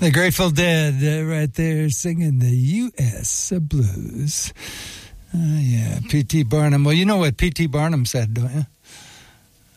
The Grateful Dead right there singing the U.S. Blues. Yeah, P.T. Barnum. Well, you know what P.T. Barnum said, don't you?